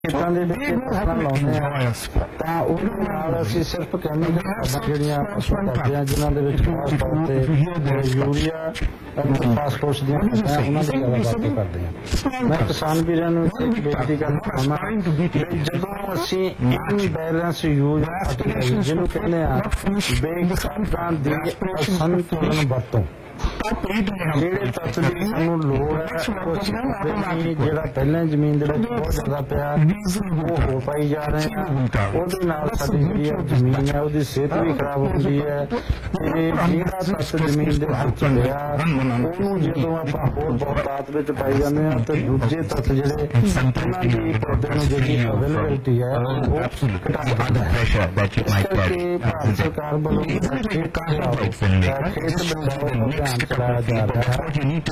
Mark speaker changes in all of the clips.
Speaker 1: खेतों के फसलों लाने तो असं सिर्फ कैमिकल जड़ियाँ करते हैं जिन्होंने खास तौर पर यूरिया फास्फोरस उन्होंने ज़्यादा वरतों करते हैं। मैं किसान वीरों एक बेनती करना चाहना जो असी इनबैलेंस यूज जिन्होंने कहने बेखादा की असंतुलन वरतों ਜਿਹੜੇ ਤੱਤ ਦੀ ਸਾਨੂੰ ਲੋੜ ਹੈ ਜਿਹੜਾ ਪਹਿਲਾਂ ਜ਼ਮੀਨ ਦੇ ਵਿੱਚ ਬਹੁਤ ਜ਼ਿਆਦਾ ਪਿਆ ਉਹ ਹੋ ਪਾਈ ਜਾ ਰਹੇ ਆ ਉਹਦੇ ਨਾਲ ਸਾਡੀ ਜਿਹੜੀ ਜ਼ਮੀਨ ਹੈ ਉਹਦੀ ਸਿਹਤ ਵੀ ਖਰਾਬ ਹੁੰਦੀ ਹੈ ਤੇ ਜਿਹੜਾ ਤੱਤ ਜ਼ਮੀਨ ਦੇ ਵਿੱਚ ਪਿਆ ਉਹਨੂੰ ਜਦੋਂ ਆਪਾਂ ਹੋਰ ਬਹੁਤਾਤ ਵਿੱਚ ਪਾਈ ਜਾਂਦੇ ਆ ਤੇ ਦੂਜੇ ਤੱਤ ਜਿਹੜੇ ਉਹਨਾਂ ਦੀ ਪੌਦੇ ਨੂੰ ਜਿਹੜੀ ਅਵੇਲੇਬਿਲਿਟੀ ਹੈ ਉਹ ਘਟਾ ਦਿੰਦਾ ਹੈ। ਭਾਰਤ ਸਰਕਾਰ ਵੱਲੋਂ ਖੇਤ ਬਚਾਓ चलाया जा रहा है।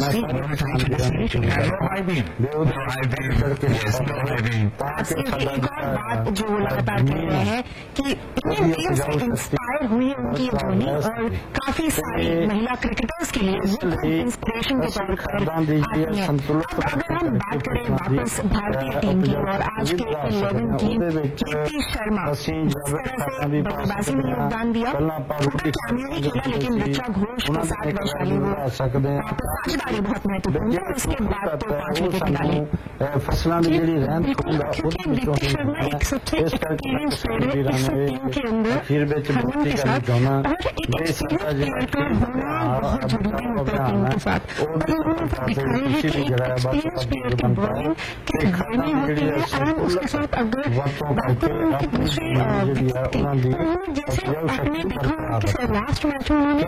Speaker 2: जो लगातार कह रहे हैं कि इंस्पायर हुई है उनकी धोनी और काफी सारी महिला क्रिकेटर्स के लिए इंस्पिरेशन के तौर पर आती है। अगर हम बात करें वापस भारतीय टीम की और आज के 11 टीम कीर्ति शर्मा जिस तरह से बल्लेबाजी में योगदान दिया पूरा कामयाबी खेला लेकिन ऋचा घोष के साथ वैशाली साझेदारी बहुत महत्वपूर्ण है। उसके बाद तो 5 विकेट निकाले
Speaker 1: फसलों की जी रहन
Speaker 2: क्योंकि कीर्ति शर्मा एक सबसे एक्सपीरियंस प्लेयर है इस टीम के अंदर हरमन के साथ और एक एक्सपीरियंस प्लेयर का होना बहुत जरूरी होता है टीम के साथ और उन्होंने दिखाया है कि एक एक्सपीरियंस प्लेयर की बॉलिंग किस गर्मी होती है एंड उसके साथ अगर बात करें उनकी दूसरी जैसे आपने देखा कि लास्ट मैच में उन्होंने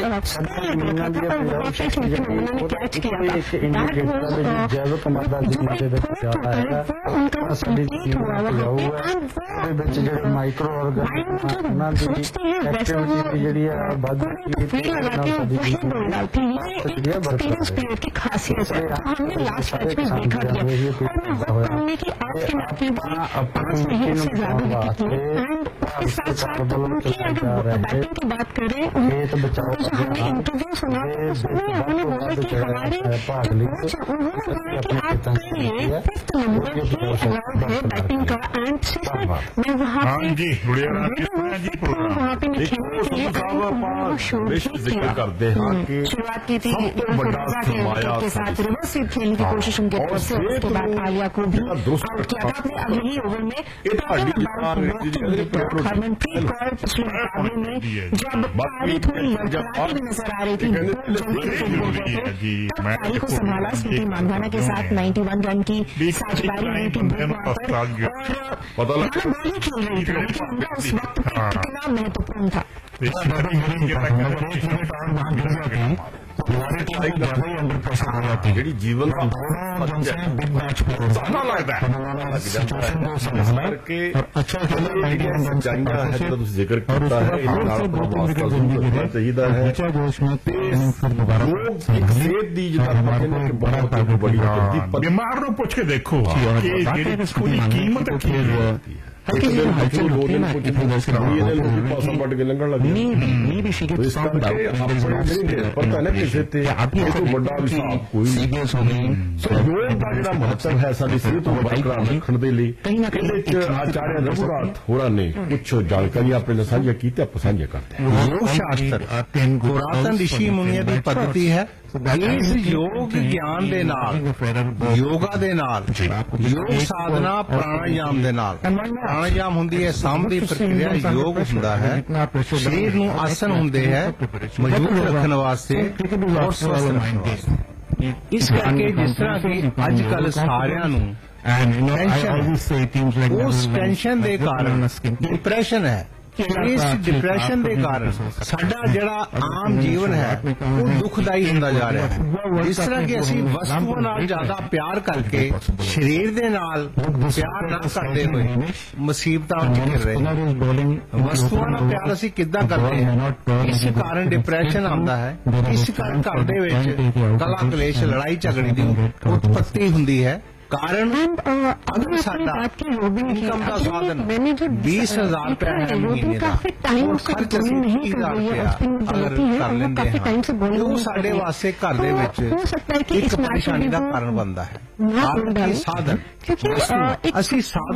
Speaker 2: कैच किया था
Speaker 1: जैविक मदद माइक्रो ऑर्गेनिज्म
Speaker 2: की खासियत है। हमने लास्ट मैच में देखा गया और मैं की आज के मैच में से ज्यादा इस साथ साथ उनकी अगर बैटिंग की बात करें हमने इंटरव्यू सुना उन्होंने बोला कि हमारे उन्होंने बोला कि आपके लिए 5th नंबर ही अलाउड है बैटिंग का एंड मैं वहाँ पे वहाँ पे खेलने के लिए शुरुआत की थी के साथ रिवर्स स्वीप खेलने की कोशिश उनकी तरफ से उसके बाद आलिया को भी आउट किया था अपने अगले ही ओवर में हरमनप्रीत कौर पिछले मुकाबले में जब पारी थोड़ी लड़खड़ाती भी नजर आ रही थी पारी को संभाला स्मृति मानधना के साथ 91 रन की साझेदारी नहीं थी और बॉलिंग खेल रही थी लेकिन उनका उस वक्त पे कितना महत्वपूर्ण था।
Speaker 3: जी जीवन जिक्र किया है
Speaker 4: बीमार नो पूछ के देखो कीमत
Speaker 3: महत्व है साडी सेहत को बरकरार रखने के लिए आचार्य रघुनाथ होरा ने कुछ जानकारी अपने साझा की साझा करते हैं।
Speaker 4: योग शास्त्र पुरातन ऋषि मुनियों की पद्धति है। इस योग ज्ञान दे नाल योगा दे नाल योग साधना प्राणायाम दे नाल प्राणायाम हुंदी है साम दी प्रक्रिया योग हुंदा है शरीर नूं आसन हुंदे है मजबूत रखने वास्ते और स्वस्थ रखने वास्ते। इस करके जिस तरह की अजकल सारियां नूं उस टेंशन दे कारण डिप्रेशन है इस डिप्रेशन के कारण साडा जिहड़ा आम जीवन है वो दुखदाई होंदा जा रहा है। इस तरह की असीं वस्तुओं नाल ज्यादा प्यार करके शरीर दे नाल प्यार ना करते हुए मुसीबतां विच घिर रहे हैं। वस्तुओं नाल प्यार असीं किद्दां करते हैं इस कारण डिप्रेशन आंदा है। इस घर दे विच कला कलेश लड़ाई झगड़े की उत्पत्ति हुंदी है ਕਾਰਨ ਅਗਰ ਸਾਡਾ ਇਨਕਮ ਦਾ ਸਾਧਨ 20,000 ਰੁਪਇਆ ਹੈ ਮਹੀਨੇ ਦਾ ਔਰ ਖਰਚ ਅਸੀਂ 30,000 ਰੁਪਇਆ ਅਗਰ ਕਰ ਲੈਂਦੇ ਹਾਂ ਉਹ ਸਾਡੇ ਵਾਸਤੇ ਘਰ ਦੇ ਵਿੱਚ ਇੱਕ ਪਰੇਸ਼ਾਨੀ ਦਾ ਕਾਰਨ ਬਣਦਾ ਹੈ। ਆਰਥਿਕ ਸਾਧਨ ਅਸੀਂ ਸਾਧਨ